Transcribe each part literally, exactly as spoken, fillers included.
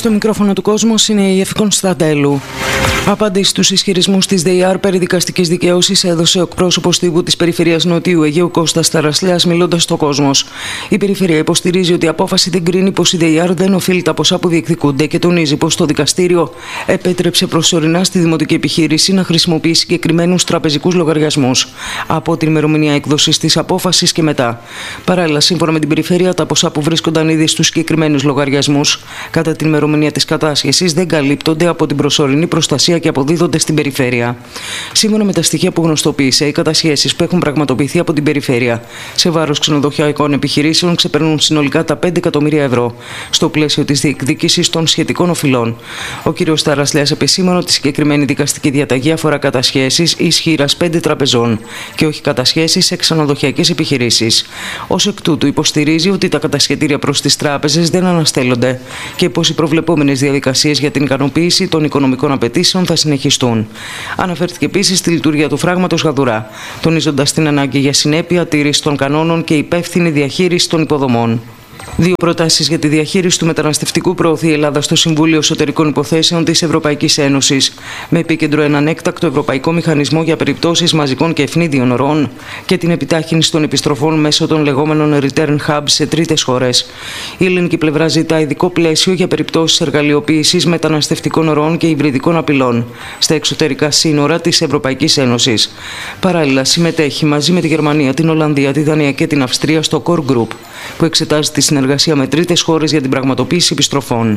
Στο μικρόφωνο του κόσμου είναι η Εφη Κωνσταντέλου. Απάντηση στους ισχυρισμούς της ΔΕΙΑΡ περί δικαστικής δικαίωσης έδωσε ο εκπρόσωπος τύπου της Περιφερειάς Νοτιού Αιγαίου Κώστας Ταρασλέας, μιλώντας στο Κόσμος. Η Περιφερεια υποστηρίζει ότι η απόφαση δεν κρίνει πως η ΔΕΙΑΡ δεν οφείλει τα ποσά που διεκδικούνται και τονίζει πως το δικαστήριο επέτρεψε προσωρινά στη δημοτική επιχείρηση να χρησιμοποιεί συγκεκριμένους τραπεζικούς λογαριασμούς από την ημερομηνία έκδοσης της απόφασης και μετά. Παράλληλα, σύμφωνα με την Περιφέρεια, τα ποσά που βρίσκονταν ήδη στους συγκεκριμένους λογαριασμούς κατά την ημερομηνία της κατάσχεσης δεν καλύπτονται από την προσωρινή προστασία και αποδίδονται στην Περιφέρεια. Σύμφωνα με τα στοιχεία που γνωστοποίησε, οι κατασχέσεις που έχουν πραγματοποιηθεί από την Περιφέρεια σε βάρος ξενοδοχειακών επιχειρήσεων ξεπερνούν συνολικά τα πέντε εκατομμύρια ευρώ στο πλαίσιο της διεκδίκησης των σχετικών οφειλών. Ο κ. Ταρασλέας επεσήμανε ότι η συγκεκριμένη δικαστική διαταγή αφορά κατασχέσεις ισχύρας πέντε τραπεζών και όχι κατασχέσεις σε ξενοδοχειακές επιχειρήσεις. Ως εκ τούτου, υποστηρίζει ότι τα κατασχετήρια προς τις τράπεζες δεν αναστέλλονται και πως οι προβλεπόμενες διαδικασίες για την ικανοποίηση των οικονομικών απαιτήσεων θα συνεχιστούν. Αναφέρθηκε επίσης στη λειτουργία του φράγματος Γαδουρά, τονίζοντας την ανάγκη για συνέπεια, τήρηση των κανόνων και υπεύθυνη διαχείριση των υποδομών. Δύο προτάσεις για τη διαχείριση του μεταναστευτικού προωθεί η Ελλάδα στο Συμβούλιο Εσωτερικών Υποθέσεων της Ευρωπαϊκής Ένωσης, με επίκεντρο έναν έκτακτο ευρωπαϊκό μηχανισμό για περιπτώσεις μαζικών και ευνίδιων ροών και την επιτάχυνση των επιστροφών μέσω των λεγόμενων return hubs σε τρίτες χώρες. Η ελληνική πλευρά ζητά ειδικό πλαίσιο για περιπτώσεις εργαλειοποίησης μεταναστευτικών ροών και υβριδικών απειλών στα εξωτερικά σύνορα της Ευρωπαϊκής Ένωσης. Παράλληλα, συμμετέχει μαζί με τη Γερμανία, την Ολλανδία, τη Δανία και την Αυστρία στο Core Group, που εξετάζει τη συνεργασία με τρίτες χώρες για την πραγματοποίηση επιστροφών.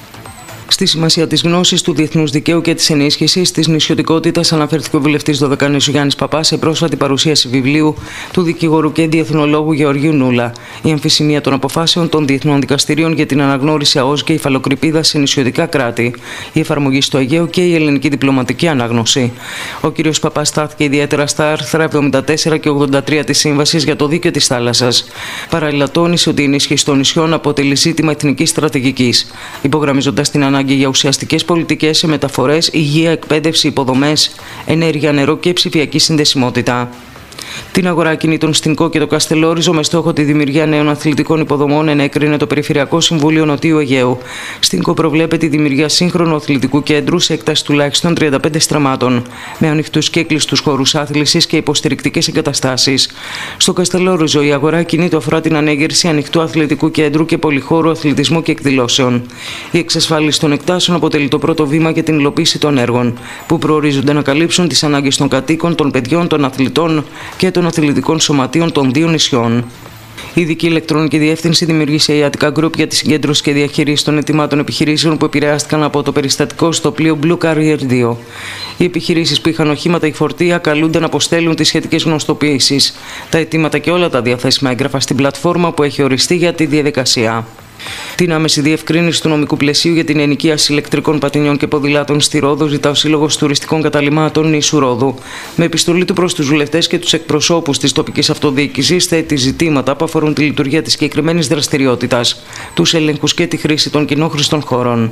Στη σημασία της γνώσης του διεθνούς δικαίου και της ενίσχυσης της νησιωτικότητας αναφέρθηκε ο βουλευτής Δωδεκανήσου Γιάννης Παπά σε πρόσφατη παρουσίαση βιβλίου του δικηγόρου και διεθνολόγου Γεωργίου Νούλα, «Η αμφισημία των αποφάσεων των διεθνών δικαστηρίων για την αναγνώριση ΑΟΣ και υφαλοκρηπίδα σε νησιωτικά κράτη, η εφαρμογή στο Αιγαίο και η ελληνική διπλωματική ανάγνωση». Ο κ. Παπάς στάθηκε ιδιαίτερα στα άρθρα εβδομήντα τέσσερα και ογδόντα τρία της Σύμβασης για το Δίκαιο της Θάλασσας. Παράλληλα, τόνισε ότι η ενίσχυση των νησιών αποτελεί ζήτημα εθνικής στρατηγικής, υπογραμμίζοντας την ανάγκη για ουσιαστικές πολιτικές σε μεταφορές, υγεία, εκπαίδευση, υποδομές, ενέργεια, νερό και ψηφιακή συνδεσιμότητα. Την αγορά κινήτων στην Κο και το Καστελόριζο με στόχο τη δημιουργία νέων αθλητικών υποδομών ενέκρινε το Περιφερειακό Συμβούλιο Νοτιού Αιγαίου. Στην Κο προβλέπεται η δημιουργία σύγχρονου αθλητικού κέντρου σε έκταση τουλάχιστον τριάντα πέντε στραμμάτων, με ανοιχτούς και κλειστούς χώρους άθλησης και υποστηρικτικές εγκαταστάσεις. Στο Καστελόριζο, η αγορά κινήτων αφορά την ανέγερση ανοιχτού αθλητικού κέντρου και πολυχώρου αθλητισμού και εκδηλώσεων. Η εξασφάλιση των εκτάσεων αποτελεί το πρώτο βήμα για την υλοποίηση των έργων, που προορίζονται να καλύψουν τις ανάγκες των κατοίκων, των παιδιών, των αθλητών και των αθλητικών σωματείων των δύο νησιών. Η ειδική ηλεκτρονική διεύθυνση δημιουργήσε η Attica Group για τη συγκέντρωση και διαχείριση των αιτημάτων επιχειρήσεων που επηρεάστηκαν από το περιστατικό στο πλοίο Blue Carrier δύο. Οι επιχειρήσεις που είχαν οχήματα ή φορτία καλούνται να αποστέλουν τις σχετικές γνωστοποιήσεις, τα αιτήματα και όλα τα διαθέσιμα έγγραφα στην πλατφόρμα που έχει οριστεί για τη διαδικασία. Την άμεση διευκρίνηση του νομικού πλαισίου για την ενοικίαση ηλεκτρικών πατινιών και ποδηλάτων στη Ρόδο ζητά ο Σύλλογος Τουριστικών Καταλυμάτων νήσου Ρόδου. Με επιστολή του προς τους βουλευτές και τους εκπροσώπους της τοπικής αυτοδιοίκησης, θέτει ζητήματα που αφορούν τη λειτουργία της συγκεκριμένης δραστηριότητας, τους ελέγχους και τη χρήση των κοινόχρηστων χώρων.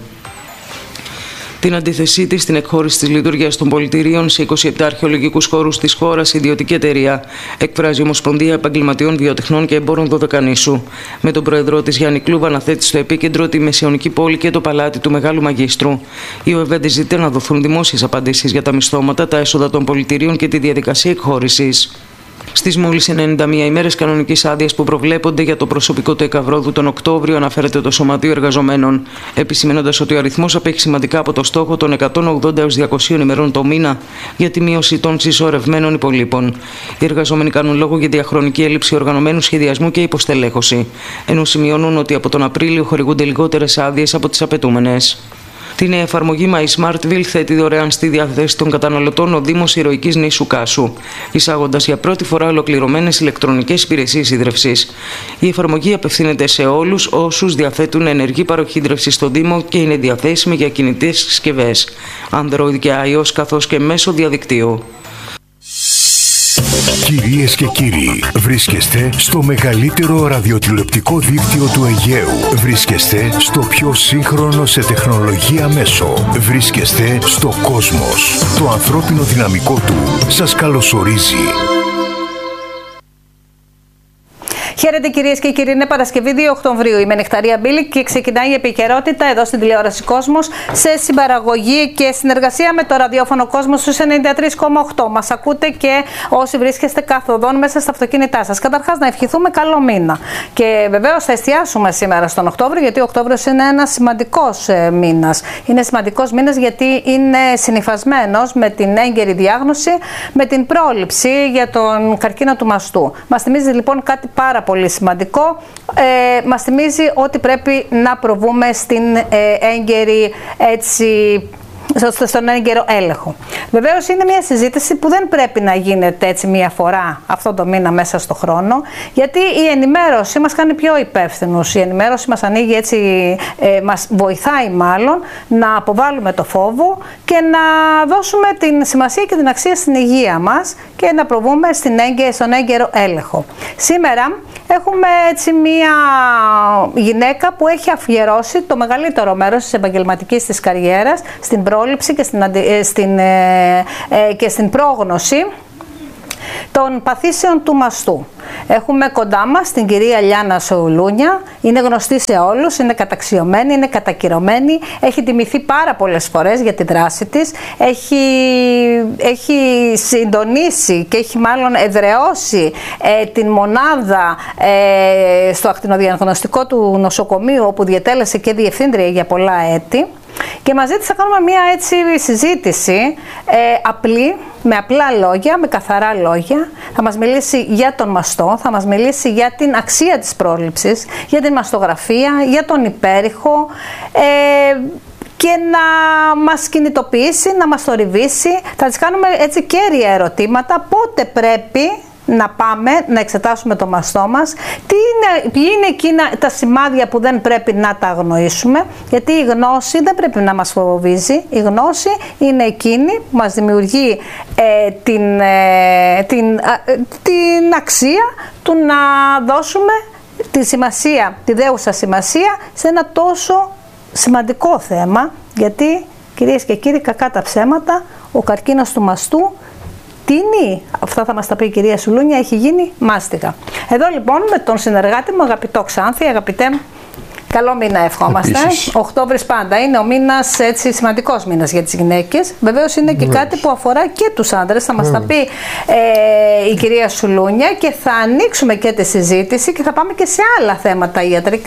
Την αντίθεσή της στην εκχώρηση της λειτουργίας των πολιτηρίων σε είκοσι επτά αρχαιολογικούς χώρους της χώρας, η ιδιωτική εταιρεία εκφράζει η Ομοσπονδία Επαγγελματιών Βιοτεχνών και Εμπόρων Δωδεκανήσου. Με τον πρόεδρό της Γιάννη Κλούβα να θέτει στο επίκεντρο τη Μεσαιωνική πόλη και το παλάτι του Μεγάλου Μαγίστρου. Η ΟΕΒΕΔ ζητεί να δοθούν δημόσιες απαντήσεις για τα μισθώματα, τα έσοδα των πολιτηρίων και τη διαδικασία εκχώρησης. Στις μόλις ενενήντα μία ημέρες κανονικής άδειας που προβλέπονται για το προσωπικό του Εκαβρόδου τον Οκτώβριο, αναφέρεται το Σωματείο Εργαζομένων, επισημαίνοντας ότι ο αριθμός απέχει σημαντικά από το στόχο των εκατόν ογδόντα έως διακόσιων ημερών το μήνα για τη μείωση των συσσωρευμένων υπολείπων. Οι εργαζόμενοι κάνουν λόγο για διαχρονική έλλειψη οργανωμένου σχεδιασμού και υποστελέχωση, ενώ σημειώνουν ότι από τον Απρίλιο χορηγούνται λιγότερες άδειες από τις απαιτούμενες. Τη νέα εφαρμογή MySmartville θέτει δωρεάν στη διάθεση των καταναλωτών ο Δήμος Ηρωικής Νήσου Κάσου, εισάγοντας για πρώτη φορά ολοκληρωμένες ηλεκτρονικές υπηρεσίες ίδρευσης. Η εφαρμογή απευθύνεται σε όλους όσους διαθέτουν ενεργή παροχή ίδρευσης στον Δήμο και είναι διαθέσιμη για κινητές συσκευές, Android και iOS, καθώς και μέσω διαδικτύου. Κυρίες και κύριοι, βρίσκεστε στο μεγαλύτερο ραδιοτηλεοπτικό δίκτυο του Αιγαίου. Βρίσκεστε στο πιο σύγχρονο σε τεχνολογία μέσο. Βρίσκεστε στο Κόσμος. Το ανθρώπινο δυναμικό του σας καλωσορίζει. Χαίρετε κυρίες και κύριοι, είναι Παρασκευή δύο Οκτωβρίου. Είμαι Νεκταρία Μπίλη και ξεκινάει η επικαιρότητα εδώ στην τηλεόραση Κόσμος σε συμπαραγωγή και συνεργασία με το ραδιόφωνο Κόσμος στους ενενήντα τρία κόμμα οκτώ. Μας ακούτε και όσοι βρίσκεστε καθοδόν μέσα στα αυτοκίνητά σας. Καταρχάς, να ευχηθούμε καλό μήνα. Και βεβαίως θα εστιάσουμε σήμερα στον Οκτώβριο, γιατί ο Οκτώβριος είναι ένας σημαντικός μήνας. Είναι σημαντικός μήνας γιατί είναι συνυφασμένος με την έγκαιρη διάγνωση, με την πρόληψη για τον καρκίνο του μαστού. Μας θυμίζει λοιπόν κάτι πάρα πολύ σημαντικό. Ε, μας θυμίζει ότι πρέπει να προβούμε στην ε, έγκαιρη έτσι, στον έγκαιρο έλεγχο. Βεβαίως είναι μια συζήτηση που δεν πρέπει να γίνεται έτσι μία φορά αυτό το μήνα μέσα στο χρόνο, γιατί η ενημέρωση μας κάνει πιο υπεύθυνους. Η ενημέρωση μας ανοίγει έτσι, ε, μας βοηθάει μάλλον να αποβάλουμε το φόβο και να δώσουμε την σημασία και την αξία στην υγεία μας και να προβούμε στην έγκαι, στον έγκαιρο έλεγχο. Σήμερα έχουμε έτσι μία γυναίκα που έχει αφιερώσει το μεγαλύτερο μέρος της επαγγελματικής της καριέρας στην πρόληψη και στην, στην, ε, ε, και στην πρόγνωση των παθήσεων του μαστού. Έχουμε κοντά μας την κυρία Λιάννα Σοουλούνια, είναι γνωστή σε όλους, είναι καταξιωμένη, είναι κατακυρωμένη, έχει τιμηθεί πάρα πολλές φορές για τη δράση της, έχει, έχει συντονίσει και έχει μάλλον εδραιώσει ε, την μονάδα ε, στο ακτινοδιαγνωστικό του νοσοκομείου, όπου διετέλεσε και διευθύντρια για πολλά έτη. Και μαζί της θα κάνουμε μια έτσι συζήτηση ε, απλή, με απλά λόγια, με καθαρά λόγια. Θα μας μιλήσει για τον μαστό, θα μας μιλήσει για την αξία της πρόληψης, για την μαστογραφία, για τον υπέρηχο ε, και να μας κινητοποιήσει, να μας θορυβήσει. Θα της κάνουμε έτσι κέρια ερωτήματα, πότε πρέπει να πάμε να εξετάσουμε το μαστό μας, τι είναι, ποιοι είναι εκείνα τα σημάδια που δεν πρέπει να τα αγνοήσουμε, γιατί η γνώση δεν πρέπει να μας φοβίζει. Η γνώση είναι εκείνη που μας δημιουργεί ε, την, ε, την, ε, την αξία του να δώσουμε τη σημασία, τη δέουσα σημασία σε ένα τόσο σημαντικό θέμα, γιατί κυρίες και κύριοι, κακά τα ψέματα, ο καρκίνος του μαστού τίνει, αυτά θα μας τα πει η κυρία Σουλούνια, έχει γίνει μάστιγα. Εδώ λοιπόν με τον συνεργάτη μου, αγαπητό Ξάνθη, αγαπητέ, καλό μήνα ευχόμαστε. Ο Οκτώβρης πάντα είναι ο μήνας, έτσι, σημαντικός μήνας για τις γυναίκες. Βεβαίως είναι και κάτι που αφορά και τους άντρες, θα μας τα πει ε, η κυρία Σουλούνια και θα ανοίξουμε και τη συζήτηση και θα πάμε και σε άλλα θέματα ιατρικά.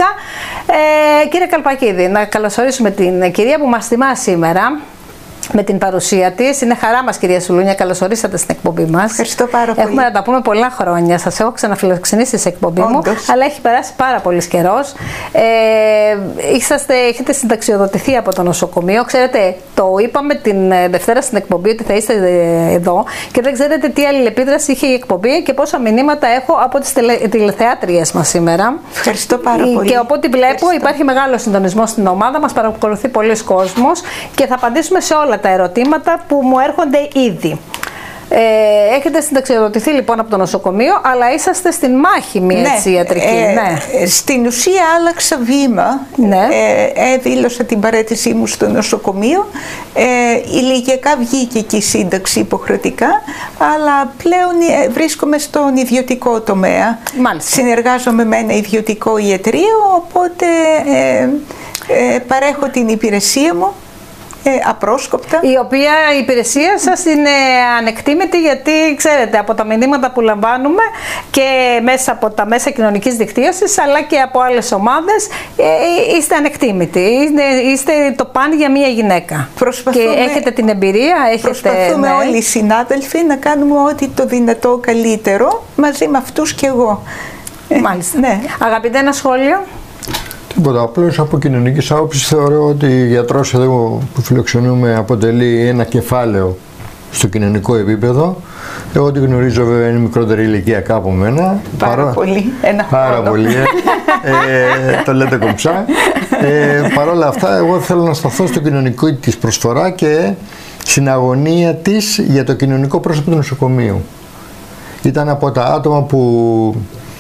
Ε, κύριε Καλπακίδη, να καλωσορίσουμε την κυρία που μας τιμά σήμερα με την παρουσία της. Είναι χαρά μας, κυρία Σουλούνια, καλώς ορίσατε στην εκπομπή μας. Ευχαριστώ πάρα πολύ. Έχουμε να τα πούμε πολλά χρόνια. Σας έχω ξαναφιλοξενήσει σε εκπομπή μου, αλλά έχει περάσει πάρα πολύς καιρός. Ε, είσαστε, έχετε συνταξιοδοτηθεί από το νοσοκομείο. Ξέρετε, το είπαμε την Δευτέρα στην εκπομπή ότι θα είστε εδώ και δεν ξέρετε τι αλληλεπίδραση είχε η εκπομπή και πόσα μηνύματα έχω από τις τηλεθεάτριες μας σήμερα. Ευχαριστώ πάρα πολύ. Και από ό,τι βλέπω, ευχαριστώ, υπάρχει μεγάλο συντονισμό στην ομάδα μας, παρακολουθεί πολλοί κόσμος και θα απαντήσουμε σε όλα τα ερωτήματα που μου έρχονται ήδη. Ε, έχετε συνταξιοδοτηθεί λοιπόν από το νοσοκομείο, αλλά είσαστε στην μάχη μια ναι, έτσι, ιατρική. Ε, ναι. Στην ουσία άλλαξα βήμα. Ναι. Ε, ε, δήλωσα την παρέτησή μου στο νοσοκομείο. Ε, ηλικιακά βγήκε και η σύνταξη υποχρεωτικά, αλλά πλέον ε, βρίσκομαι στον ιδιωτικό τομέα. Μάλιστα. Συνεργάζομαι με ένα ιδιωτικό ιατρείο, οπότε ε, ε, παρέχω την υπηρεσία μου. Ε, απρόσκοπτα. Η οποία η υπηρεσία σας είναι ανεκτήμητη, γιατί ξέρετε από τα μηνύματα που λαμβάνουμε και μέσα από τα μέσα κοινωνικής δικτύωσης αλλά και από άλλες ομάδες ε, είστε ανεκτήμητοι, είστε, είστε το παν για μια γυναίκα. Προσπαθούμε, και έχετε την εμπειρία, έχετε, προσπαθούμε ναι. όλοι οι συνάδελφοι να κάνουμε ό,τι το δυνατό καλύτερο μαζί με αυτούς και εγώ. Μάλιστα. Ε, ναι. Αγαπητέ, ένα σχόλιο. Τίποτα, απλώς από κοινωνικής άποψης θεωρώ ότι η γιατρός εδώ που φιλοξενούμε αποτελεί ένα κεφάλαιο στο κοινωνικό επίπεδο. Εγώ ό,τι γνωρίζω βέβαια είναι μικρότερη ηλικιακά από μένα. Πάρα Παρό... πολύ, ένα Πάρα χρόνο. πολύ, ε. ε, το λέτε κομψά. Ε, Παρ' όλα αυτά εγώ θέλω να σταθώ στο κοινωνικό της προσφορά και στην αγωνία της για το κοινωνικό πρόσωπο του νοσοκομείου. Ήταν από τα άτομα που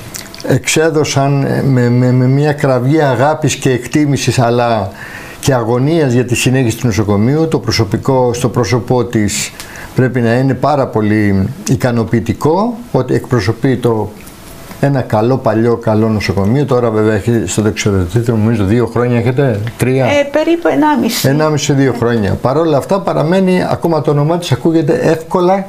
εξέδωσαν με, με, με μια κραυγή αγάπης και εκτίμησης αλλά και αγωνίας για τη συνέχιση του νοσοκομείου. Το προσωπικό στο πρόσωπό της πρέπει να είναι πάρα πολύ ικανοποιητικό, ότι εκπροσωπεί το ένα καλό παλιό καλό νοσοκομείο. Τώρα βέβαια έχει στο δεξιοδοτήτρια, νομίζω δύο χρόνια έχετε, τρία. Ε, περίπου ενάμιση. Ενάμιση δύο χρόνια. Παρ' όλα αυτά παραμένει, ακόμα το όνομά της ακούγεται εύκολα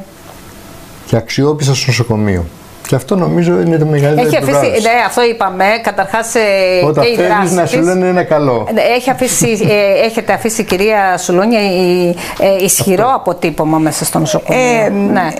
και αξιόπιστα στο νοσοκομείο. Και αυτό νομίζω είναι το μεγαλύτερο. Έχει αφήσει, ναι, αυτό είπαμε. Καταρχάς, όταν και η δράση να της, σου λένε είναι καλό. Έχει αφήσει, ε, έχετε αφήσει, κυρία Σουλούνια, η, ε, ισχυρό αυτό. αποτύπωμα μέσα στο νοσοκομείο. Ε, ναι.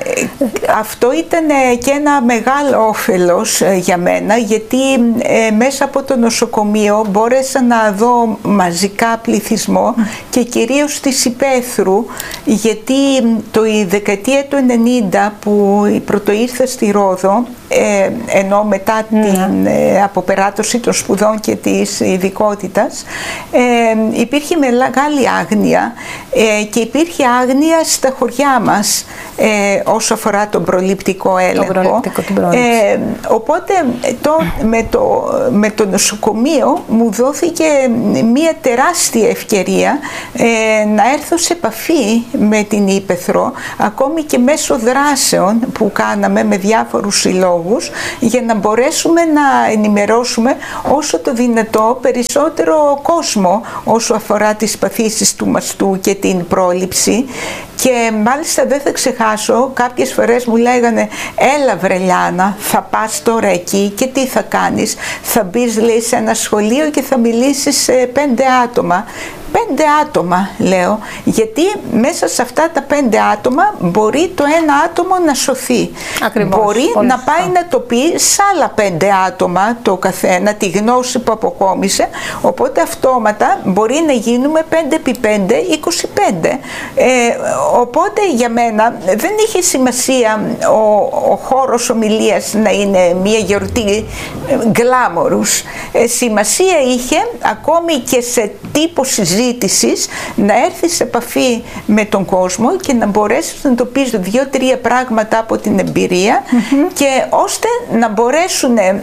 Αυτό ήταν και ένα μεγάλο όφελος για μένα, γιατί ε, μέσα από το νοσοκομείο μπόρεσα να δω μαζικά πληθυσμό και κυρίως της υπαίθρου, γιατί το η δεκαετία του ενενήντα που πρωτοήρθα στη Ρόδο, Ε, ενώ μετά mm. την ε, αποπεράτωση των σπουδών και της ειδικότητας ε, υπήρχε μεγάλη άγνοια ε, και υπήρχε άγνοια στα χωριά μας ε, όσο αφορά τον προληπτικό έλεγχο. Προληπτικό, ε, οπότε το, με, το, με το νοσοκομείο μου δόθηκε μια τεράστια ευκαιρία ε, να έρθω σε επαφή με την Ήπεθρο, ακόμη και μέσω δράσεων που κάναμε με διάφορους συλλόγους, για να μπορέσουμε να ενημερώσουμε όσο το δυνατό περισσότερο κόσμο όσο αφορά τις παθήσεις του μαστού και την πρόληψη. Και μάλιστα δεν θα ξεχάσω, κάποιες φορές μου λέγανε έλα βρε Λιάννα, θα πας τώρα εκεί και τι θα κάνεις? Θα μπεις, λέει, σε ένα σχολείο και θα μιλήσεις σε πέντε άτομα. Πέντε άτομα, λέω, γιατί μέσα σε αυτά τα πέντε άτομα μπορεί το ένα άτομο να σωθεί. Ακριβώς, μπορεί να σωστά. πάει να το πει σε άλλα πέντε άτομα το καθένα, τη γνώση που αποκόμισε, οπότε αυτόματα μπορεί να γίνουμε πέντε επί πέντε, είκοσι πέντε. Ε, οπότε για μένα δεν είχε σημασία ο, ο χώρος ομιλίας να είναι μια γιορτή γκλάμορους. Ε, σημασία είχε ακόμη και σε τύπο συζήτησης να έρθεις σε επαφή με τον κόσμο και να μπορέσεις να το πεις δύο-τρία πράγματα από την εμπειρία mm-hmm. και ώστε να μπορέσουν ε,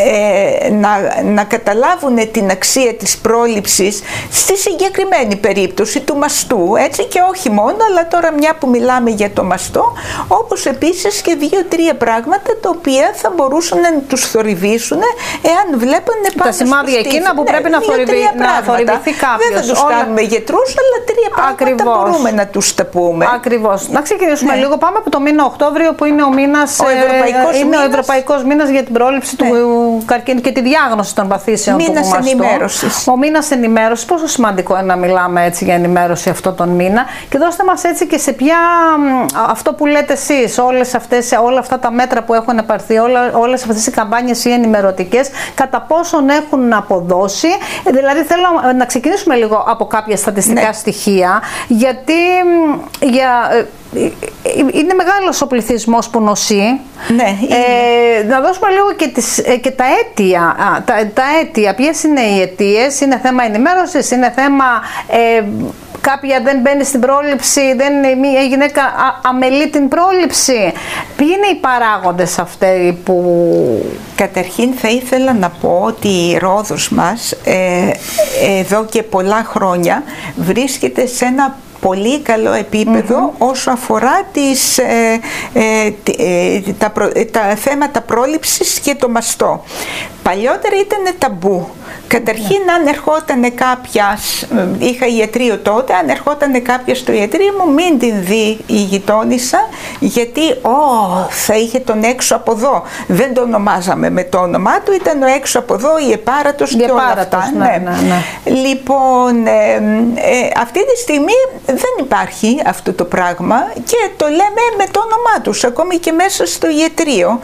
να, να καταλάβουν την αξία της πρόληψης στη συγκεκριμένη περίπτωση του μαστού, έτσι, και όχι μόνο, αλλά τώρα μια που μιλάμε για το μαστό, όπως επίσης και δύο-τρία πράγματα τα οποία θα μπορούσαν να τους θορυβήσουν εάν βλέπουν πάνω τα σημάδια εκείνα που ναι, πρέπει να, θορυβη, να θορυβηθεί κάποιος. Δεν θα τους όλα... κάνουμε γιατρούς, αλλά τρία πράγματα Ακριβώς. μπορούμε να τους τα πούμε. Ακριβώς. Να ξεκινήσουμε ναι. λίγο. Πάμε από το μήνα Οκτώβριο, που είναι ο μήνας, ο Ευρωπαϊκός, ε, είναι μήνας. ο Ευρωπαϊκός μήνας για την πρόληψη ναι. του καρκίνου και τη διάγνωση των παθήσεων του μαστού. Ενημέρωσης. Ο μήνας ενημέρωσης. Πόσο σημαντικό είναι να μιλάμε έτσι για ενημέρωση αυτό τον μήνα, και δώστε μας έτσι και σε ποια, αυτό που λέτε εσείς, όλες αυτές, όλα αυτά τα μέτρα που έχουν επαρθεί, όλα, όλες αυτές οι καμπάνιες οι ενημερωτικές, κατά πόσον έχουν αποδώσει. Δηλαδή θέλω να ξεκινήσουμε λίγο από κάποια στατιστικά ναι. στοιχεία, γιατί για, είναι μεγάλος ο πληθυσμός που νοσεί. Ναι, ε, να δώσουμε λίγο και, τις, και τα αίτια. Α, τα, τα αίτια. Ποιες είναι οι αιτίες? Είναι θέμα ενημέρωσης? Είναι θέμα... Ε, κάποια δεν μπαίνει στην πρόληψη, δεν, μια γυναίκα α, αμελεί την πρόληψη. Ποιοι είναι οι παράγοντες αυτοί που... Καταρχήν θα ήθελα να πω ότι η Ρόδος μας ε, εδώ και πολλά χρόνια βρίσκεται σε ένα πολύ καλό επίπεδο mm-hmm. όσο αφορά τις, ε, ε, ε, τα, προ, ε, τα θέματα πρόληψης και το μαστό. Παλιότερα ήταν ταμπού. Καταρχήν yeah. αν ερχόταν κάποιας, είχα ιατρείο τότε, αν ερχόταν κάποιος στο ιατρείο μου, μην την δει η γειτόνισσα, γιατί oh, θα είχε τον έξω από εδώ. Δεν το ονομάζαμε με το όνομά του, ήταν ο έξω από εδώ, η επάρατος και όλα αυτά. Ναι, ναι. Ναι, ναι. Λοιπόν, ε, ε, αυτή τη στιγμή δεν υπάρχει αυτό το πράγμα και το λέμε με το όνομά τους, ακόμη και μέσα στο ιατρείο.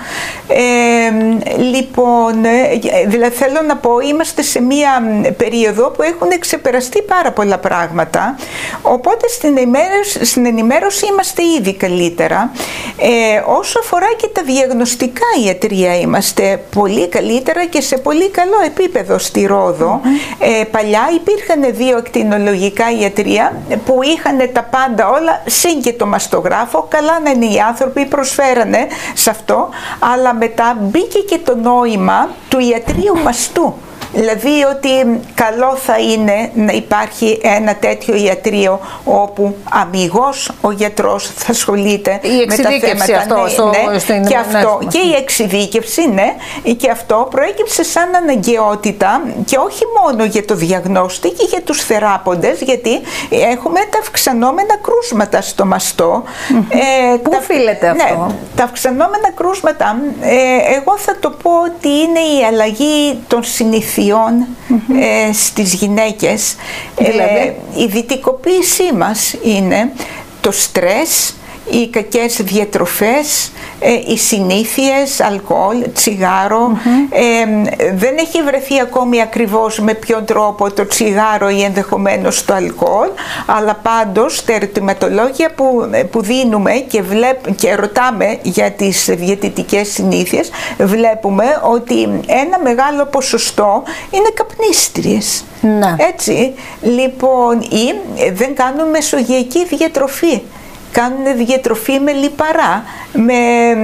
Ε, λοιπόν, δηλαδή θέλω να πω, είμαστε σε μία περίοδο που έχουν ξεπεραστεί πάρα πολλά πράγματα, οπότε στην ενημέρωση, στην ενημέρωση είμαστε ήδη καλύτερα. Ε, όσο αφορά και τα διαγνωστικά ιατρία, είμαστε πολύ καλύτερα και σε πολύ καλό επίπεδο στη Ρόδο. Mm-hmm. Ε, παλιά υπήρχαν δύο ακτινολογικά ιατρία που είχαν τα πάντα όλα, συν και το μαστογράφο. Καλά να είναι οι άνθρωποι, προσφέρανε σε αυτό, αλλά μετά μπήκε και το νόημα του ιατρίου μαστού. Δηλαδή ότι καλό θα είναι να υπάρχει ένα τέτοιο ιατρείο όπου αμιγώς ο γιατρός θα ασχολείται με τα θέματα. Αυτό, ναι, στο, ναι, στην και, αυτό, ναι, και η εξειδίκευση, ναι, και αυτό προέκυψε σαν αναγκαιότητα και όχι μόνο για το διαγνώστη και για τους θεράποντες, γιατί έχουμε τα αυξανόμενα κρούσματα στο μαστό. Mm-hmm. Ε, Πού τα, οφείλεται αυτό? Ναι, τα αυξανόμενα κρούσματα, ε, εγώ θα το πω ότι είναι η αλλαγή των συνηθιών mm-hmm. ε, στις γυναίκες. Δηλαδή? Ε, η δυτικοποίησή μας είναι το στρες, οι κακές διατροφές, ε, οι συνήθειες, αλκοόλ, τσιγάρο. Mm-hmm. ε, δεν έχει βρεθεί ακόμη ακριβώς με ποιον τρόπο το τσιγάρο ή ενδεχομένως το αλκοόλ, αλλά πάντως τα ερωτηματολόγια που, που δίνουμε και, βλέπ, και ρωτάμε για τις διαιτητικές συνήθειες, βλέπουμε ότι ένα μεγάλο ποσοστό είναι καπνίστριες. Ναι. Έτσι, λοιπόν, ή δεν κάνουν μεσογειακή διατροφή. Κάνουν διατροφή με λιπαρά. Με,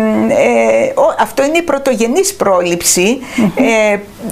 ε, ο, αυτό είναι η πρωτογενής πρόληψη. Mm-hmm. ε,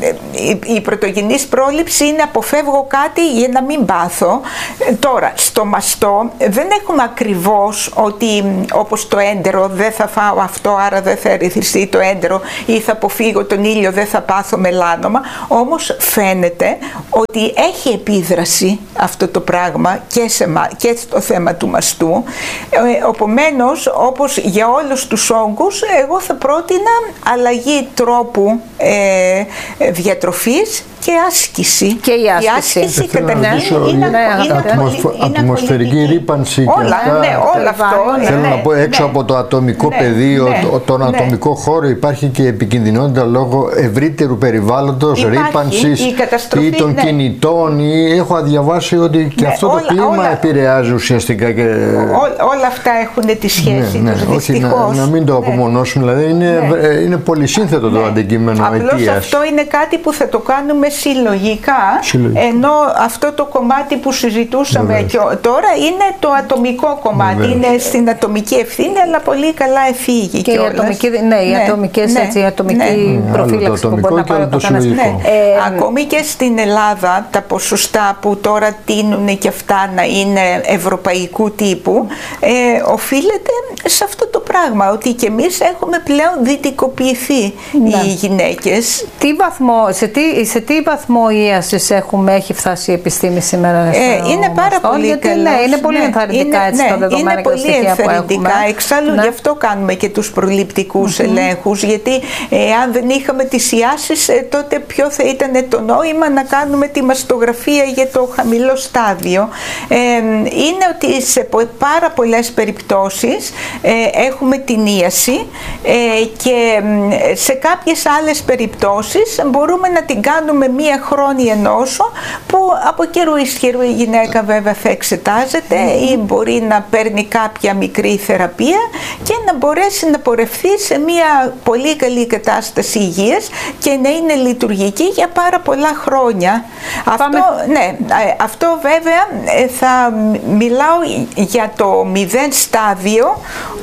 η, η πρωτογενής πρόληψη είναι αποφεύγω κάτι για να μην πάθω. Ε, τώρα, στο μαστό δεν έχουμε ακριβώς ότι όπως το έντερο δεν θα φάω αυτό, άρα δεν θα ερυθριστεί το έντερο, ή θα αποφύγω τον ήλιο, δεν θα πάθω μελάνομα. Όμως φαίνεται ότι έχει επίδραση αυτό το πράγμα και, σε, και στο θέμα του μαστού. Ε, επομένως, όπως για όλους τους όγκους, εγώ θα πρότεινα αλλαγή τρόπου ε, διατροφής και άσκηση. Και η άσκηση. Η άσκηση καταρχήν είναι, είναι, είναι ατμοσφ, είναι ατμοσφαιρική ρήπανση και όλα, αυτά. Ναι, όλα αυτό. Θέλω ναι, να πω έξω ναι, από το ατομικό ναι, πεδίο, ναι, τον ναι. ατομικό χώρο υπάρχει και επικινδυνότητα λόγω ευρύτερου περιβάλλοντος, ρήπανσης ή των ναι. κινητών, ή έχω διαβάσει ότι και ναι, αυτό όλα, το κλίμα όλα, επηρεάζει ουσιαστικά. Και... Ό, όλα αυτά έχουν τη σχέση ναι, ναι, τους, όχι, να, να μην το ναι. απομονώσουμε, δηλαδή είναι, ναι. είναι πολυσύνθετο ναι. το αντικείμενο αιτίας. Απλώς αυτό είναι κάτι που θα το κάνουμε συλλογικά. Συλλογικά. Ενώ αυτό το κομμάτι που συζητούσαμε και τώρα είναι το ατομικό κομμάτι. Βεβαίως. Είναι στην ατομική ευθύνη, αλλά πολύ καλά εφήγει. Και οι ατομικοί, ναι, οι ατομικές, ναι. έτσι, η ατομική ναι. προφύλαξη που μπορεί να πάρει ο καθένας. Ναι. Ε, Ακόμη και στην Ελλάδα τα ποσοστά που τώρα τείνουν και αυτά να είναι ευρωπαϊκού τύπου, ε, οφείλεται σε αυτό το πράγμα, ότι και εμείς έχουμε πλέον δυτικοποιηθεί ναι. οι γυναίκες. Τι βαθμό, σε, τι, σε τι βαθμό ίασης έχουμε, έχει φτάσει η επιστήμη σήμερα? Ε, είναι πάρα μαστό, πολύ γιατί, καλός. Ναι, είναι πολύ ναι, ενθαρρυντικά είναι, έτσι ναι, τα δεδομένα είναι και τα στοιχεία που έχουμε. Εξάλλου ναι. γι' αυτό κάνουμε και τους προληπτικούς mm-hmm. ελέγχους, γιατί ε, αν δεν είχαμε τις ιάσεις, ε, τότε ποιο θα ήταν το νόημα να κάνουμε τη μαστογραφία για το χαμηλό στάδιο. Ε, είναι ότι σε πάρα πολλές περιπτώσεις ε, έχουμε την ίαση ε, και σε κάποιες άλλες περιπτώσεις μπορούμε να την κάνουμε μία χρόνια νόσο, που από καιρού ισχυρού η γυναίκα βέβαια θα εξετάζεται ή μπορεί να παίρνει κάποια μικρή θεραπεία και να μπορέσει να πορευθεί σε μία πολύ καλή κατάσταση υγείας και να είναι λειτουργική για πάρα πολλά χρόνια. Αυτό, ναι, αυτό βέβαια θα μιλάω για το μηδέν στάδιο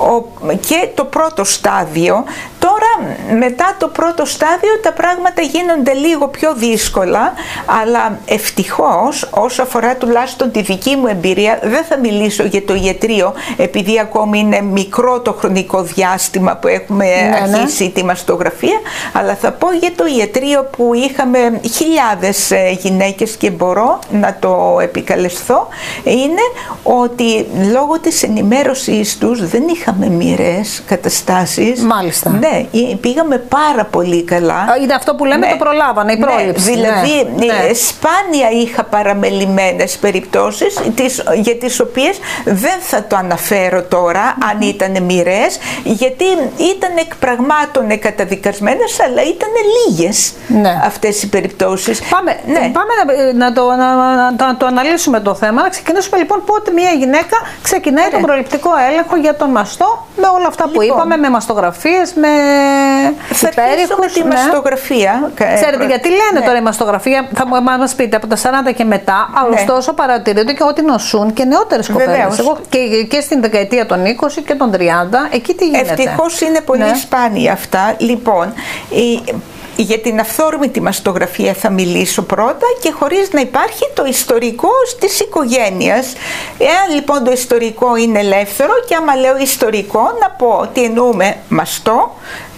και το πρώτο στάδιο. Τώρα μετά το πρώτο στάδιο τα πράγματα γίνονται λίγο πιο δύσκολα, αλλά ευτυχώς όσο αφορά τουλάχιστον τη δική μου εμπειρία, δεν θα μιλήσω για το ιατρείο επειδή ακόμη είναι μικρό το χρονικό διάστημα που έχουμε ναι, αρχίσει ναι. τη μαστογραφία, αλλά θα πω για το ιατρείο που είχαμε χιλιάδες γυναίκες και μπορώ να το επικαλεστώ, είναι ότι λόγω της ενημέρωσης τους δεν είχαμε μοιραίες καταστάσεις. Μάλιστα. Ναι, πήγαμε πάρα πολύ καλά. Είναι αυτό που λέμε ναι. το προλάβανε, η πρόληψη. Ναι, δηλαδή ναι. σπάνια είχα παραμελημένες περιπτώσεις τις, για τις οποίες δεν θα το αναφέρω τώρα mm-hmm. αν ήταν μοιραίες, γιατί ήταν εκ πραγμάτων καταδικασμένες, αλλά ήταν λίγες ναι. αυτές οι περιπτώσεις. Πάμε, ναι. πάμε να, να, το, να, να, να το αναλύσουμε το θέμα. Να ξεκινήσουμε λοιπόν πότε μια γυναίκα ξεκινάει ναι. τον προληπτικό έλεγχο για τον μαστό, με όλα αυτά που λοιπόν, είπαμε, με μαστογραφίες, με θα αρχίσουμε τη ναι. μαστογραφία. Ξέρετε γιατί λένε ναι. τώρα η μαστογραφία, θα μας πείτε, από τα σαράντα και μετά, ναι. ωστόσο παρατηρείται και ότι νοσούν και νεότερες κοπέλες. Εγώ και, και στην δεκαετία των είκοσι και των τριάντα, εκεί τι γίνεται? Ευτυχώς είναι πολύ ναι. σπάνια αυτά. Λοιπόν, η, Για την αυθόρμητη μαστογραφία θα μιλήσω πρώτα και χωρίς να υπάρχει το ιστορικό της οικογένειας. Εάν λοιπόν το ιστορικό είναι ελεύθερο, και άμα λέω ιστορικό να πω ότι εννοούμε μαστό,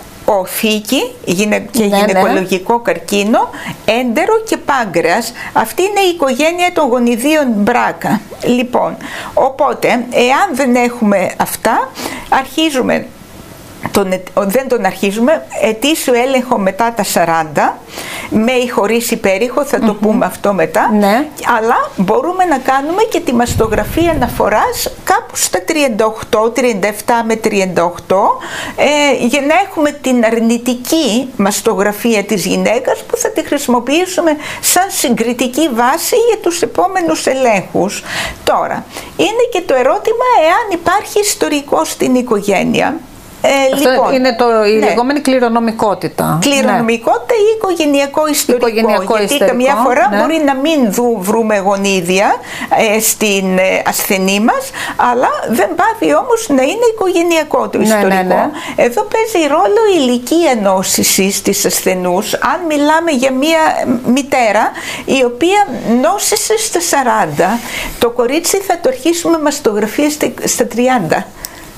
οθήκη και ναι, γυναικολογικό ναι. καρκίνο, έντερο και πάγκρεας. Αυτή είναι η οικογένεια των γονιδίων Μπράκα. Λοιπόν, οπότε εάν δεν έχουμε αυτά, αρχίζουμε Τον, δεν τον αρχίζουμε, ετήσιο έλεγχο μετά τα σαράντα, με ή χωρίς υπέρηχο, θα το mm-hmm. πούμε αυτό μετά, ναι. αλλά μπορούμε να κάνουμε και τη μαστογραφία αναφοράς κάπου στα τριάντα οκτώ, τριάντα επτά με τριάντα οκτώ, ε, για να έχουμε την αρνητική μαστογραφία της γυναίκας που θα τη χρησιμοποιήσουμε σαν συγκριτική βάση για τους επόμενους ελέγχους. Τώρα, είναι και το ερώτημα εάν υπάρχει ιστορικό στην οικογένεια. Ε, Αυτό λοιπόν, είναι το, η ναι. λεγόμενη κληρονομικότητα. Κληρονομικότητα ναι. ή οικογενειακό ιστορικό. Οικογενειακό γιατί ιστορικό, καμιά φορά ναι. μπορεί να μην δου, βρούμε γονίδια ε, στην ε, ασθενή μας, αλλά δεν πάβει όμως να είναι οικογενειακό το ναι, ιστορικό. Ναι, ναι. Εδώ παίζει ρόλο η ηλικία νόσησης της ασθενούς. Αν μιλάμε για μια μητέρα η οποία νόσησε στα σαράντα, το κορίτσι θα το αρχίσουμε μαστογραφία στα τριάντα.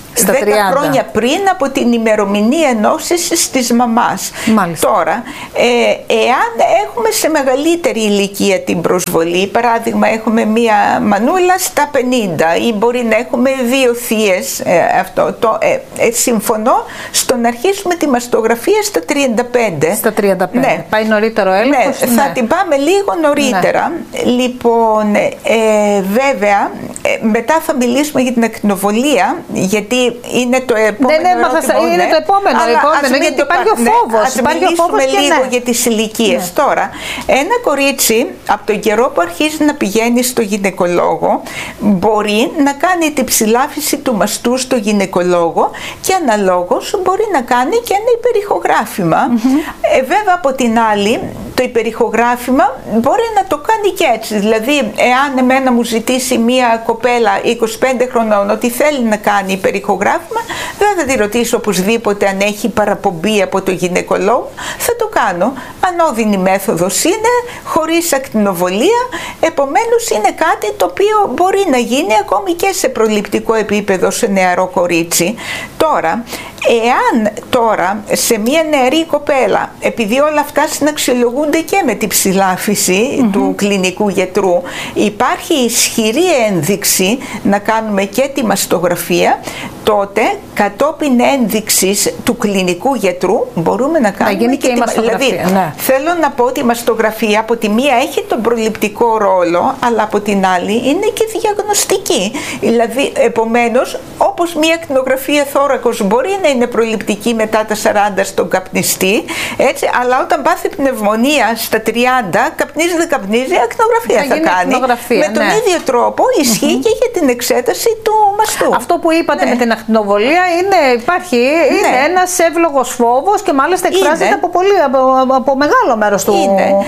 δέκα χρόνια πριν από την ημερομηνία νόσησης της μαμάς. Μάλιστα. Τώρα, ε, εάν έχουμε σε μεγαλύτερη ηλικία την προσβολή, παράδειγμα έχουμε μία μανούλα στα πενήντα ή μπορεί να έχουμε δύο θείες, ε, αυτό, το, ε, ε, συμφωνώ στο να αρχίσουμε τη μαστογραφία στα τριάντα πέντε. Στα τριάντα πέντε. Ναι. Πάει νωρίτερο έλεγχος. Ναι, ναι, θα την πάμε λίγο νωρίτερα. Ναι. Λοιπόν, ε, βέβαια, ε, μετά θα μιλήσουμε για την ακτινοβολία, γιατί είναι το επόμενο ναι, ναι, ερώτημα, είναι ναι. το επόμενο Αλλά επόμενο, γιατί υπάρχει ο φόβος. Ας υπάρχει μιλήσουμε ο λίγο ναι. για τις ηλικίες. Ναι. Τώρα, ένα κορίτσι από τον καιρό που αρχίζει να πηγαίνει στο γυναικολόγο μπορεί να κάνει την ψηλάφιση του μαστού στο γυναικολόγο και αναλόγως μπορεί να κάνει και ένα υπερηχογράφημα. Mm-hmm. ε, βέβαια από την άλλη το υπερηχογράφημα μπορεί να το κάνει και έτσι. Δηλαδή, εάν εμένα μου ζητήσει μία κοπέλα είκοσι πέντε χρονών ότι θέλει να κάνει υπερηχογράφημα, δεν θα τη ρωτήσω οπωσδήποτε αν έχει παραπομπή από το γυναικολόγο. Θα το κάνω. Ανώδυνη μέθοδος είναι, χωρίς ακτινοβολία, επομένως είναι κάτι το οποίο μπορεί να γίνει ακόμη και σε προληπτικό επίπεδο σε νεαρό κορίτσι. Τώρα, εάν τώρα σε μια νεαρή κοπέλα, επειδή όλα αυτά συναξιολογούνται και με την ψηλάφιση mm-hmm. του κλινικού γιατρού, υπάρχει ισχυρή ένδειξη να κάνουμε και τη μαστογραφία, τότε κατόπιν ένδειξης του κλινικού γιατρού μπορούμε να κάνουμε να γίνει και, και η μαστογραφία. Δηλαδή, ναι. θέλω να πω ότι η μαστογραφία από τη μία έχει τον προληπτικό ρόλο, αλλά από την άλλη είναι και διαγνωστική. Δηλαδή, επομένως, όπως μια ακτινογραφία θώρακος μπορεί να είναι προληπτική μετά τα σαράντα στον καπνιστή, έτσι, αλλά όταν πάθει πνευμονία στα τριάντα, καπνίζει δεν καπνίζει, ακτινογραφία θα, θα κάνει. Με τον ναι. ίδιο τρόπο ισχύει mm-hmm. και για την εξέταση του μαστού. Αυτό που είπατε ναι. με την ακτινοβολία είναι, υπάρχει, ναι. είναι ένας εύλογος φόβος και μάλιστα εκφράζεται είναι. από, πολύ, από, από μεγάλο μέρος του,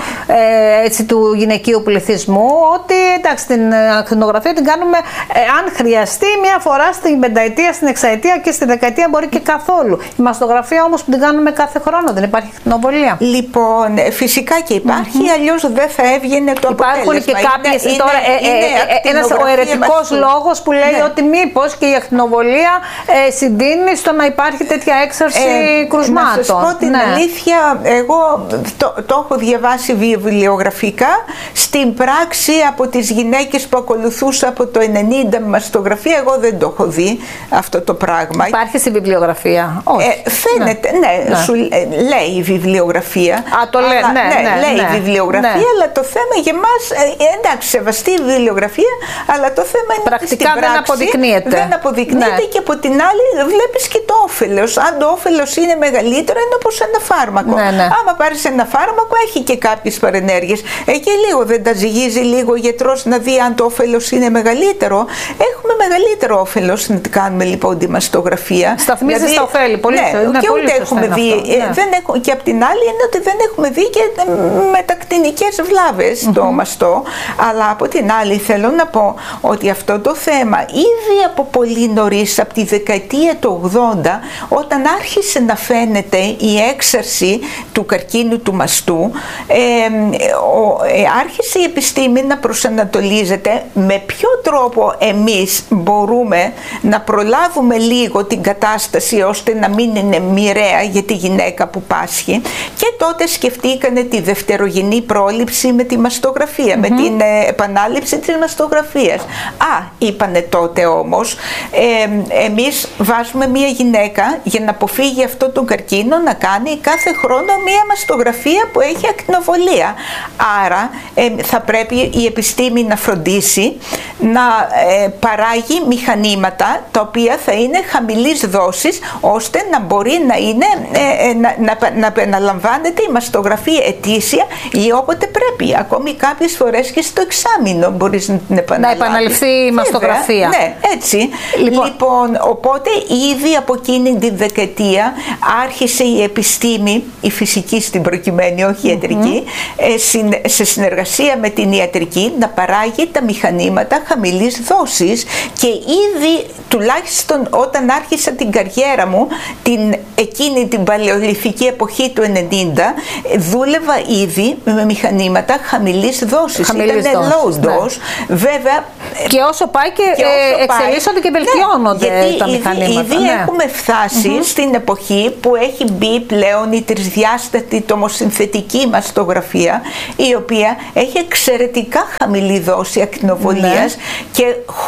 ε, έτσι, του γυναικείου πληθυσμού, ότι εντάξει, την ακτινογραφία την κάνουμε ε, αν χρειαστεί μία φορά στην πενταετία, στην εξαετία και στη δεκαετία μπορεί και καθόλου. Η μαστογραφία όμως που την κάνουμε κάθε χρόνο, δεν υπάρχει ακτινοβολία. Λοιπόν, φυσικά και υπάρχει, mm-hmm. αλλιώς δεν θα έβγαινε το Υπάρχουν αποτέλεσμα. Και κάποιες, είναι, τώρα, είναι, ε, ε, ε, ένας ο αιρετικός λόγος που λέει ναι. ότι μήπως και η ακτινοβολία ε, συντείνει στο να υπάρχει τέτοια έξαρση ε, κρουσμάτων. Να σας πω την ναι. αλήθεια, εγώ το, το έχω διαβάσει βιβλιογραφικά. Στην πράξη από τις γυναίκες που ακολουθούσα από το ενενήντα με μαστογραφία, εγώ δεν το έχω δει αυτό το πράγμα. Υπάρχει στη βιβλιογραφία? Όχι. Ε, φαίνεται, ναι, ναι, ναι. Σου, ε, λέει η βιβλιογραφία. Α, το λέει, αλλά, ναι, ναι, ναι, λέει ναι, η βιβλιογραφία, ναι. αλλά το θέμα για μας, ε, εντάξει, σεβαστή η βιβλιογραφία, αλλά το θέμα είναι πρακτικά ότι στην πράξη δεν αποδεικνύεται. Δεν αποδεικνύεται ναι. και από την άλλη βλέπεις και το όφελος. Αν το όφελος είναι μεγαλύτερο, είναι όπως ένα φάρμακο. Ναι, ναι. Άμα πάρεις ένα φάρμακο, έχει και κάποιες παρενέργειες. Εκεί λίγο δεν τα ζυγίζει λίγο ο γιατρός να δει αν το όφελος είναι μεγαλύτερο. Έχουμε μεγαλύτερο όφελος να κάνουμε λοιπόν τη μαστογραφία. Σταθμίζει δηλαδή, στα ωφέλη. Πολύ ναι, είναι και πολύ ούτε έχουμε δει. Αυτό, ναι. δεν έχω, και απ' την άλλη είναι ότι δεν έχουμε δει και μετακτινικές βλάβες mm-hmm. το μαστό. Αλλά από την άλλη θέλω να πω ότι αυτό το θέμα ήδη από πολύ νωρίς, από τη δεκαετία του ογδόντα, όταν άρχισε να φαίνεται η έξαρση του καρκίνου του μαστού, ε, ο, ε, άρχισε η επιστήμη να προσανατολίζεται με ποιο τρόπο εμείς μπορούμε να προλάβουμε λίγο την κατάσταση ώστε να μην είναι μοιραία για τη γυναίκα που πάσχει, και τότε σκεφτήκανε τη δευτερογενή πρόληψη με τη μαστογραφία, mm-hmm. με την ε, επανάληψη της μαστογραφίας. Α, είπανε τότε όμως, ε, εμείς βάζουμε μια γυναίκα για να αποφύγει αυτό τον καρκίνο να κάνει κάθε χρόνο μια μαστογραφία που έχει ακτινοβολία. Άρα ε, θα πρέπει η επιστήμη να φροντίσει να ε, παράγει μηχανήματα τα οποία θα είναι χαμηλής δόσης, ώστε να μπορεί να είναι ε, να, να, να επαναλαμβάνεται η μαστογραφία ετήσια ή όποτε πρέπει. Ακόμη κάποιες φορές και στο εξάμηνο μπορείς να την επαναλάβεις. Να επαναληφθεί η μαστογραφία. Ναι, έτσι. Λοιπόν, λοιπόν, οπότε ήδη από εκείνη τη δεκαετία άρχισε η επιστήμη, η φυσική στην προκειμένη, όχι η ιατρική, mm-hmm. ε, σε συνεργασία με την ιατρική, να παράγει τα μηχανήματα χαμηλής δόσης, και ήδη τουλάχιστον όταν άρχισα την καριέρα μου την, εκείνη την παλαιολιθική εποχή του ενενήντα, δούλευα ήδη με μηχανήματα χαμηλής δόσης. Χαμηλής Ήταν δόσης, low dose, ναι. Βέβαια. Και όσο πάει και, και όσο ε, εξελίσσονται πάει, και βελτιώνονται, ναι, γιατί τα ήδη, μηχανήματα. Ήδη ναι. έχουμε φτάσει mm-hmm. στην εποχή που έχει μπει πλέον η τρισδιάστατη τομοσυνθετική μαστογραφία, η οποία έχει εξαιρετικά χαμηλή δόση ακτινοβολίας, ναι. και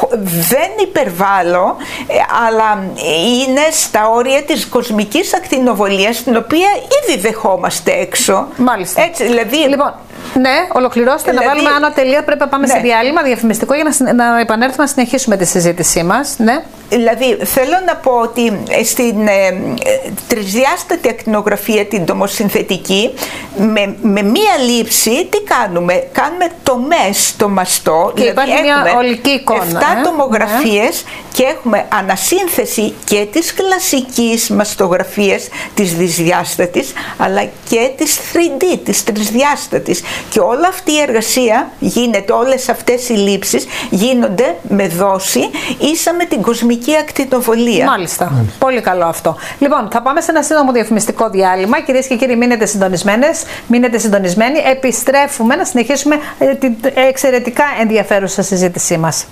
δεν υπερβάλλω, αλλά είναι στα όρια της κοσμικής ακτινοβολίας, την οποία ήδη δεχόμαστε έξω. Μάλιστα. Έτσι, δηλαδή, λοιπόν, ναι, ολοκληρώστε, δηλαδή, να βάλουμε άνω τελεία. Πρέπει να πάμε ναι. σε διάλειμμα διαφημιστικό για να, να επανέλθουμε να συνεχίσουμε τη συζήτησή μας. Ναι. Δηλαδή, θέλω να πω ότι στην ε, τρισδιάστατη ακτινογραφία, την τομοσυνθετική, με, με μία λήψη, τι κάνουμε? Κάνουμε τομές στο μαστό. Και δηλαδή υπάρχει μια ολική εικόνα. εφτά ε? τομογραφίες, ναι. και έχουμε ανασύνθεση και της κλασικής μαστογραφίας, της δυσδιάστατης, αλλά και της θρι ντι, της τρισδιάστατης. Και όλη αυτή η εργασία γίνεται, όλες αυτές οι λήψεις γίνονται με δόση ίσα με την κοσμική ακτινοβολία. Μάλιστα. Μάλιστα. Πολύ καλό αυτό. Λοιπόν, θα πάμε σε ένα σύντομο διαφημιστικό διάλειμμα. Κυρίες και κύριοι, μείνετε συντονισμένες, μείνετε συντονισμένοι. Επιστρέφουμε να συνεχίσουμε την εξαιρετικά ενδιαφέρουσα συζήτησή μας.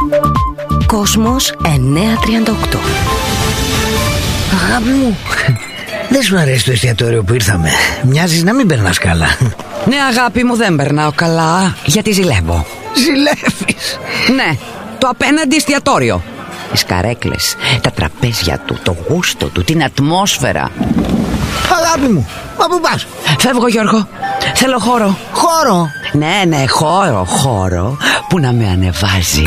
Κόσμος εννιακόσια τριάντα οκτώ. Αγάπη μου, δεν σου αρέσει το εστιατόριο που ήρθαμε? Μοιάζεις να μην περνάς καλά. Ναι, αγάπη μου, δεν περνάω καλά, γιατί ζηλεύω. Ζηλεύεις? Ναι, το απέναντι εστιατόριο. Τις καρέκλες, τα τραπέζια του, το γούστο του, την ατμόσφαιρα. Αγάπη μου, μα πού πας? Φεύγω, Γιώργο, θέλω χώρο. Χώρο? Ναι, ναι, χώρο, χώρο που να με ανεβάζει.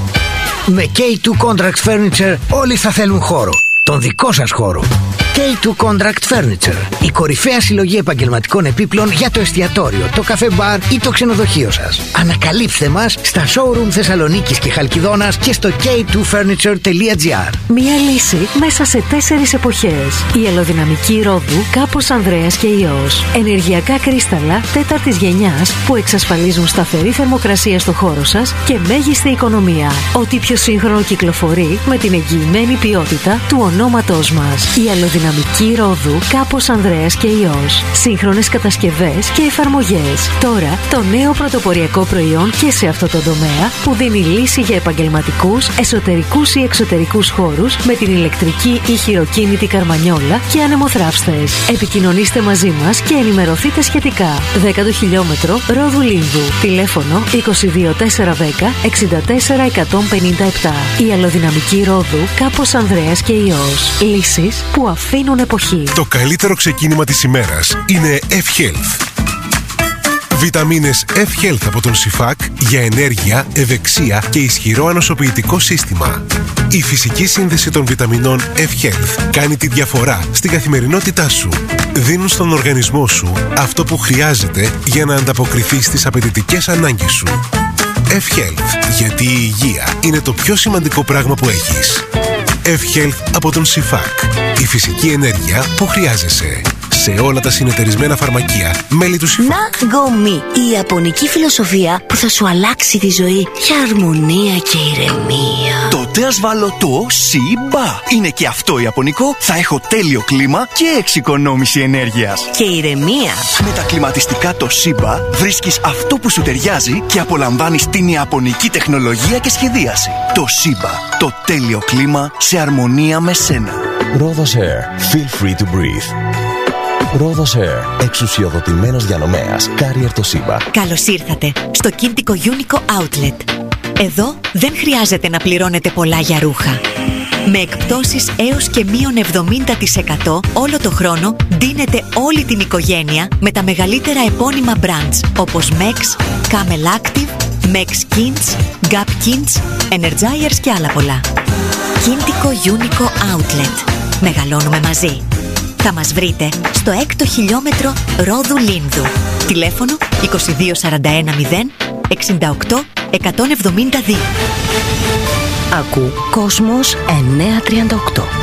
Με κέι τού Contract Furniture όλοι θα θέλουν χώρο. Τον δικό σας χώρο. κέι τού Contract Furniture. Η κορυφαία συλλογή επαγγελματικών επίπλων για το εστιατόριο, το καφέ μπαρ ή το ξενοδοχείο σας. Ανακαλύψτε μας στα showroom Θεσσαλονίκης και Χαλκιδόνας και στο κέι τού φέρνιτσερ τελεία τζι άρ. Μία λύση μέσα σε τέσσερις εποχές. Η αλλοδυναμική ρόδου Κάπος Ανδρέας και Υιός. Ενεργειακά κρίσταλα τέταρτης γενιάς που εξασφαλίζουν σταθερή θερμοκρασία στο χώρο σας και μέγιστη οικονομία. Ό,τι πιο σύγχρονο κυκλοφορεί με την εγγυημένη ποιότητα του ονόματός μας. Η αλλοδυναμική ρόδου Κάπος Ανδρέας και Υιός. Σύγχρονες κατασκευές και εφαρμογές. Τώρα το νέο πρωτοποριακό προϊόν και σε αυτό το τομέα που δίνει λύση για επαγγελματικούς, εσωτερικούς ή εξωτερικούς χώρους με την ηλεκτρική ή χειροκίνητη καρμανιόλα και ανεμοθράυστες. Επικοινωνήστε μαζί μας και ενημερωθείτε σχετικά. δέκατο χιλιόμετρο Ρόδου Λίνδου. Τηλέφωνο είκοσι δύο τετρακόσια δέκα εξήντα τέσσερα εκατόν πενήντα επτά. Η αλλοδυναμική ρόδου Κάπος Ανδρέας και Υιός. Λύσεις που αφήνουν εποχή. Το καλύτερο ξεκίνημα της ημέρας είναι F-Health. Βιταμίνες F-Health από τον Σιφάκ για ενέργεια, ευεξία και ισχυρό ανοσοποιητικό σύστημα. Η φυσική σύνδεση των βιταμινών F-Health κάνει τη διαφορά στην καθημερινότητά σου. Δίνουν στον οργανισμό σου αυτό που χρειάζεται για να ανταποκριθεί στις απαιτητικές ανάγκες σου. F-Health, γιατί η υγεία είναι το πιο σημαντικό πράγμα που έχεις. F-Health από τον Σιφάκ. Η φυσική ενέργεια που χρειάζεσαι. σε όλα τα συνεταιρισμένα φαρμακεία. Μέλη του ΣΥΦΑΚ. Ναγκομί, η ιαπωνική φιλοσοφία που θα σου αλλάξει τη ζωή για αρμονία και ηρεμία. Τότε ας βάλω το ΣΥΜΠΑ. Είναι και αυτό ιαπωνικό, θα έχω τέλειο κλίμα και εξοικονόμηση ενέργειας. Και ηρεμία. Με τα κλιματιστικά το ΣΥΜΠΑ βρίσκεις αυτό που σου ταιριάζει και απολαμβάνεις την ιαπωνική τεχνολογία και σχεδίαση. Το ΣΥΜΠΑ, το τέλειο κλίμα σε αρμονία με σένα. Rhodos Air. Feel free to breathe. Rhodos Air. Εξουσιοδοτημένος διανομέας. Carrier το ΣΥΜΠΑ. Καλώς ήρθατε στο Κίντικο Unico Outlet. Εδώ δεν χρειάζεται να πληρώνετε πολλά για ρούχα. Με εκπτώσεις έως και μείον εβδομήντα τοις εκατό όλο το χρόνο ντύνετε όλη την οικογένεια με τα μεγαλύτερα επώνυμα brands όπως Mex, Camel Active, Mex Kids, Gap Kids, Energizers και άλλα πολλά. Κίντικο Unico Outlet. Μεγαλώνουμε μαζί. Θα μας βρείτε στο έκτο χιλιόμετρο Ρόδου Λίνδου. Τηλέφωνο είκοσι δύο σαράντα ένα μηδέν εξήντα οκτώ εκατόν εβδομήντα δύο. Ακού Κόσμος εννιακόσια τριάντα οκτώ.